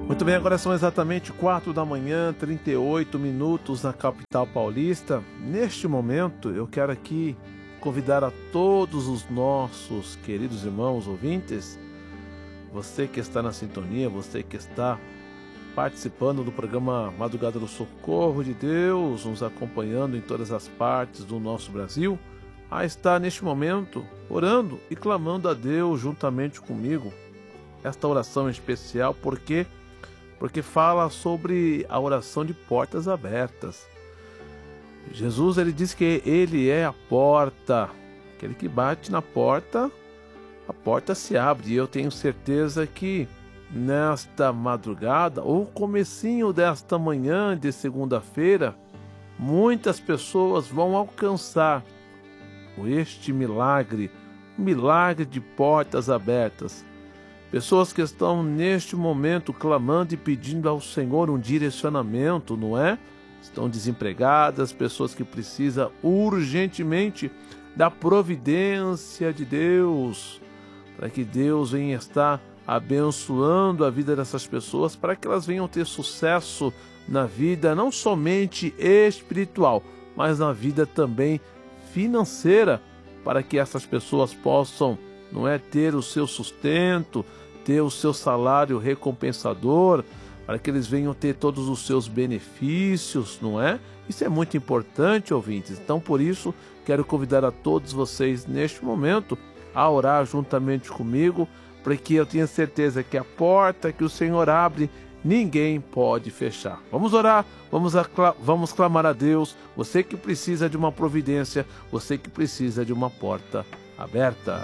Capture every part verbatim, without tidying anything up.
Muito bem, agora são exatamente quatro da manhã, trinta e oito minutos na capital paulista. Neste momento, eu quero aqui convidar a todos os nossos queridos irmãos ouvintes, você que está na sintonia, você que está participando do programa Madrugada do Socorro de Deus, nos acompanhando em todas as partes do nosso Brasil, a estar neste momento orando e clamando a Deus juntamente comigo. Esta oração é especial porque porque fala sobre a oração de portas abertas. Jesus, ele diz que ele é a porta, aquele que bate na porta, a porta se abre. E eu tenho certeza que nesta madrugada, ou comecinho desta manhã de segunda-feira, muitas pessoas vão alcançar este milagre, um milagre de portas abertas. Pessoas que estão neste momento clamando e pedindo ao Senhor um direcionamento, não é? Estão desempregadas, pessoas que precisam urgentemente da providência de Deus, para que Deus venha estar abençoando a vida dessas pessoas, para que elas venham ter sucesso na vida, não somente espiritual, mas na vida também financeira, para que essas pessoas possam, não é, ter o seu sustento, ter o seu salário recompensador, para que eles venham ter todos os seus benefícios, não é? Isso é muito importante, ouvintes. Então, por isso, quero convidar a todos vocês neste momento a orar juntamente comigo, porque eu tenho certeza que a porta que o Senhor abre, ninguém pode fechar. Vamos orar, vamos, acla- vamos clamar a Deus, você que precisa de uma providência, você que precisa de uma porta aberta.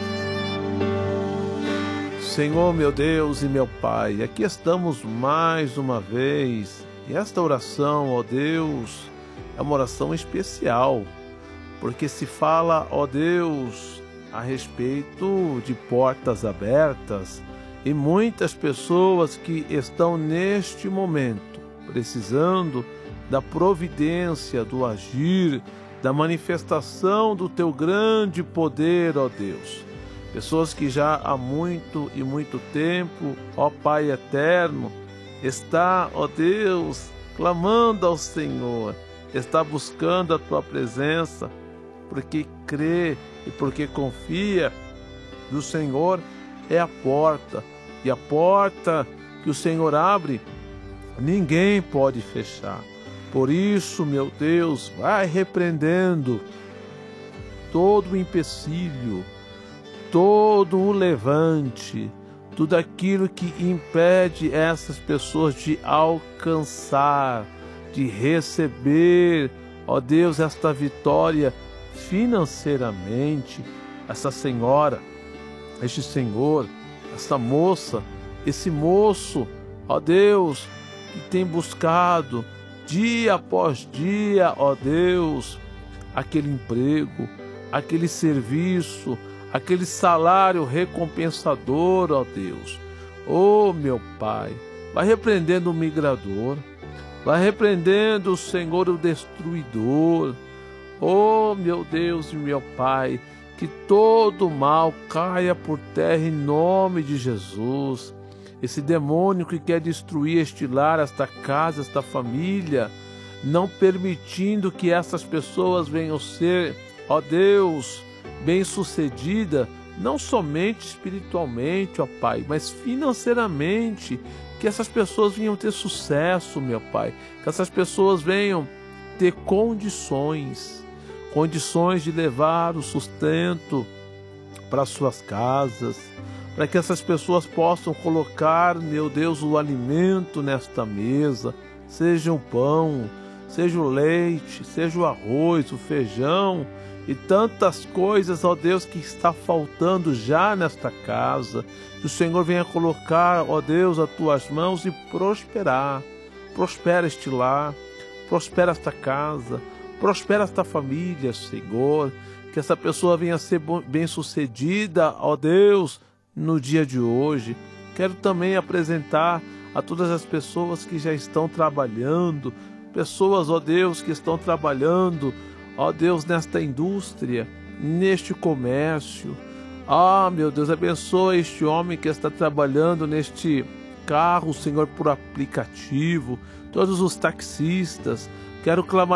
Senhor, meu Deus e meu Pai, aqui estamos mais uma vez, e esta oração, ó Deus, é uma oração especial, porque se fala, ó Deus, a respeito de portas abertas, e muitas pessoas que estão neste momento precisando da providência, do agir, da manifestação do Teu grande poder, ó Deus. Pessoas que já há muito e muito tempo, ó Pai eterno, está, ó Deus, clamando ao Senhor, está buscando a Tua presença, porque crê e porque confia que o Senhor é a porta, e a porta que o Senhor abre, ninguém pode fechar. Por isso, meu Deus, vai repreendendo todo o empecilho, todo o levante, tudo aquilo que impede essas pessoas de alcançar, de receber, ó Deus, esta vitória financeiramente. Essa senhora, este senhor, essa moça, esse moço, ó Deus, que tem buscado dia após dia, ó Deus, aquele emprego, aquele serviço, aquele salário recompensador, ó Deus. Ó meu Pai, vai repreendendo o migrador, vai repreendendo o Senhor, o destruidor. Ó meu Deus e meu Pai, que todo mal caia por terra em nome de Jesus. Esse demônio que quer destruir este lar, esta casa, esta família, não permitindo que essas pessoas venham ser, ó Deus, bem-sucedida, não somente espiritualmente, ó Pai, mas financeiramente, que essas pessoas venham ter sucesso, meu Pai, que essas pessoas venham ter condições, condições de levar o sustento para suas casas, para que essas pessoas possam colocar, meu Deus, o alimento nesta mesa, seja o pão, seja o leite, seja o arroz, o feijão, e tantas coisas, ó Deus, que está faltando já nesta casa. Que o Senhor venha colocar, ó Deus, as tuas mãos e prosperar. Prospera este lar, prospera esta casa, prospera esta família, Senhor. Que essa pessoa venha ser bem-sucedida, ó Deus, no dia de hoje. Quero também apresentar a todas as pessoas que já estão trabalhando, pessoas, ó Deus, que estão trabalhando, ó Deus, nesta indústria, neste comércio. Ah, meu Deus, abençoa este homem que está trabalhando neste carros, Senhor, por aplicativo, todos os taxistas. Quero clamar